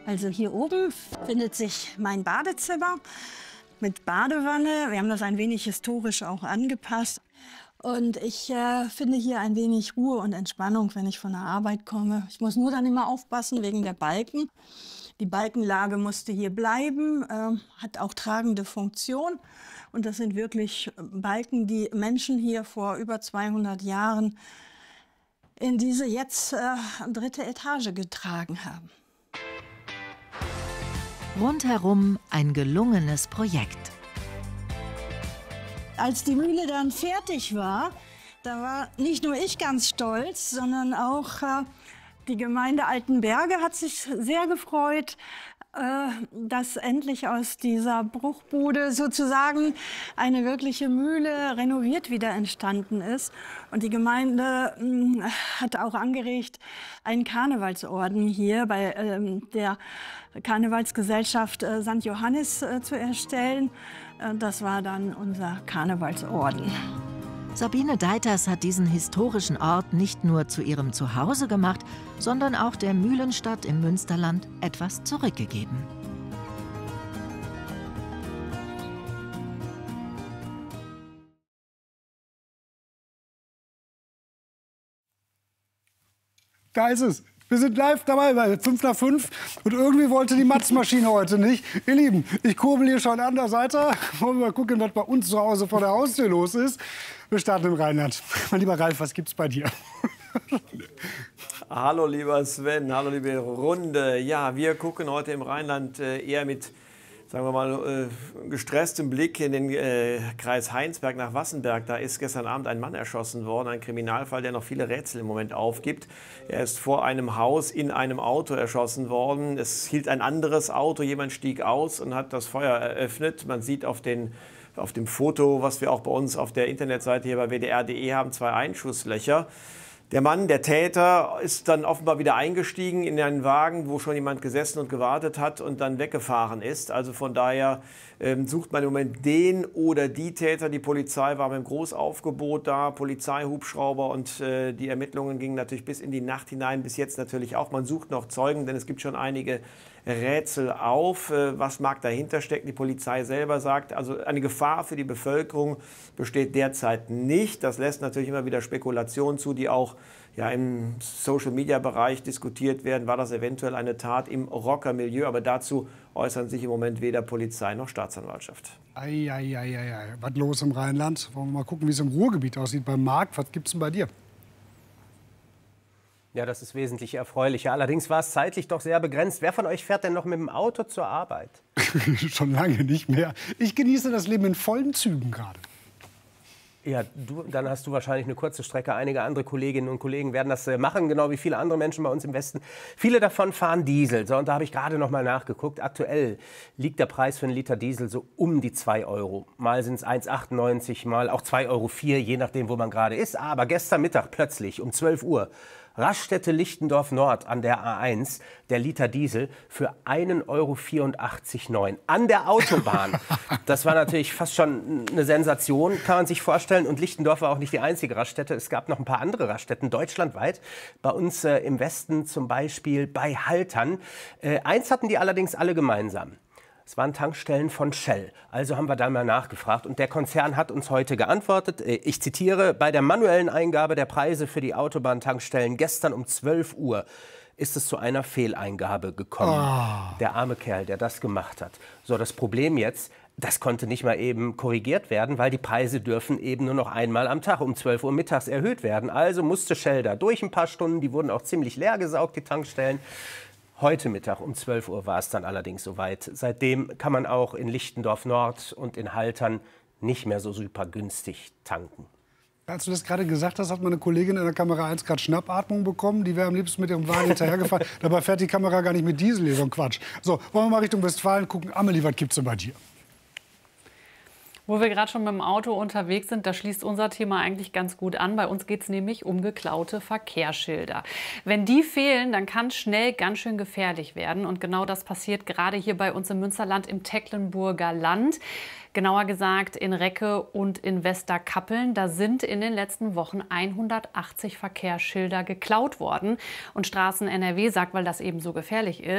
Also hier oben findet sich mein Badezimmer mit Badewanne. Wir haben das ein wenig historisch auch angepasst. Und ich finde hier ein wenig Ruhe und Entspannung, wenn ich von der Arbeit komme. Ich muss nur dann immer aufpassen wegen der Balken. Die Balkenlage musste hier bleiben, hat auch tragende Funktion. Und das sind wirklich Balken, die Menschen hier vor über 200 Jahren in diese jetzt 3. Etage getragen haben. Rundherum ein gelungenes Projekt. Als die Mühle dann fertig war, da war nicht nur ich ganz stolz, sondern auch die Gemeinde Altenberge hat sich sehr gefreut, dass endlich aus dieser Bruchbude sozusagen eine wirkliche Mühle renoviert wieder entstanden ist. Und die Gemeinde hat auch angeregt, einen Karnevalsorden hier bei der Karnevalsgesellschaft St. Johannes zu erstellen. Das war dann unser Karnevalsorden. Sabine Deiters hat diesen historischen Ort nicht nur zu ihrem Zuhause gemacht, sondern auch der Mühlenstadt im Münsterland etwas zurückgegeben. Da ist es. Wir sind live dabei bei 5 nach 5 und irgendwie wollte die Matzmaschine heute nicht. Ihr Lieben, ich kurbel hier schon an der Seite. Wollen wir mal gucken, was bei uns zu Hause vor der Haustür los ist. Wir starten im Rheinland. Mein lieber Ralf, was gibt's bei dir? Hallo lieber Sven, hallo liebe Runde. Ja, wir gucken heute im Rheinland eher mit, sagen wir mal, gestresstem Blick in den Kreis Heinsberg nach Wassenberg. Da ist gestern Abend ein Mann erschossen worden, ein Kriminalfall, der noch viele Rätsel im Moment aufgibt. Er ist vor einem Haus in einem Auto erschossen worden. Es hielt ein anderes Auto, jemand stieg aus und hat das Feuer eröffnet. Man sieht auf dem Foto, was wir auch bei uns auf der Internetseite hier bei wdr.de haben, 2 Einschusslöcher. Der Mann, der Täter, ist dann offenbar wieder eingestiegen in einen Wagen, wo schon jemand gesessen und gewartet hat und dann weggefahren ist. Also von daher sucht man im Moment den oder die Täter. Die Polizei war mit einem Großaufgebot da, Polizeihubschrauber, und die Ermittlungen gingen natürlich bis in die Nacht hinein, bis jetzt natürlich auch. Man sucht noch Zeugen, denn es gibt schon einige Rätsel auf. Was mag dahinter stecken? Die Polizei selber sagt, also eine Gefahr für die Bevölkerung besteht derzeit nicht. Das lässt natürlich immer wieder Spekulationen zu, die auch im Social-Media-Bereich diskutiert werden. War das eventuell eine Tat im Rockermilieu? Aber dazu äußern sich im Moment weder Polizei noch Staatsanwaltschaft. Eieieiei, was los im Rheinland? Wollen wir mal gucken, wie es im Ruhrgebiet aussieht beim Markt. Was gibt's denn bei dir? Ja, das ist wesentlich erfreulicher. Allerdings war es zeitlich doch sehr begrenzt. Wer von euch fährt denn noch mit dem Auto zur Arbeit? Schon lange nicht mehr. Ich genieße das Leben in vollen Zügen gerade. Ja, dann hast du wahrscheinlich eine kurze Strecke. Einige andere Kolleginnen und Kollegen werden das machen, genau wie viele andere Menschen bei uns im Westen. Viele davon fahren Diesel. So, und da habe ich gerade noch mal nachgeguckt. Aktuell liegt der Preis für einen Liter Diesel so um die 2 Euro. Mal sind es 1,98 €, mal auch 2,04 €, je nachdem, wo man gerade ist. Aber gestern Mittag plötzlich um 12 Uhr Raststätte Lichtendorf Nord an der A1, der Liter Diesel für 1,84,9 € an der Autobahn. Das war natürlich fast schon eine Sensation, kann man sich vorstellen. Und Lichtendorf war auch nicht die einzige Raststätte. Es gab noch ein paar andere Raststätten deutschlandweit. Bei uns im Westen zum Beispiel bei Haltern. Eins hatten die allerdings alle gemeinsam. Es waren Tankstellen von Shell. Also haben wir da mal nachgefragt. Und der Konzern hat uns heute geantwortet. Ich zitiere: Bei der manuellen Eingabe der Preise für die Autobahntankstellen gestern um 12 Uhr ist es zu einer Fehleingabe gekommen. Oh. Der arme Kerl, der das gemacht hat. So, das Problem jetzt: Das konnte nicht mal eben korrigiert werden, weil die Preise dürfen eben nur noch einmal am Tag um 12 Uhr mittags erhöht werden. Also musste Shell da durch ein paar Stunden. Die wurden auch ziemlich leer gesaugt, die Tankstellen. Heute Mittag um 12 Uhr war es dann allerdings soweit. Seitdem kann man auch in Lichtendorf Nord und in Haltern nicht mehr so super günstig tanken. Als du das gerade gesagt hast, hat meine Kollegin in der Kamera 1 gerade Schnappatmung bekommen. Die wäre am liebsten mit ihrem Wagen hinterhergefahren. Dabei fährt die Kamera gar nicht mit Diesel, hier so ein Quatsch. So, wollen wir mal Richtung Westfalen gucken. Amelie, was gibt's denn bei dir? Wo wir gerade schon mit dem Auto unterwegs sind, da schließt unser Thema eigentlich ganz gut an. Bei uns geht es nämlich um geklaute Verkehrsschilder. Wenn die fehlen, dann kann es schnell ganz schön gefährlich werden. Und genau das passiert gerade hier bei uns im Münsterland im Tecklenburger Land. Genauer gesagt in Recke und in Westerkappeln. Da sind in den letzten Wochen 180 Verkehrsschilder geklaut worden. Und Straßen NRW sagt, weil das eben so gefährlich ist,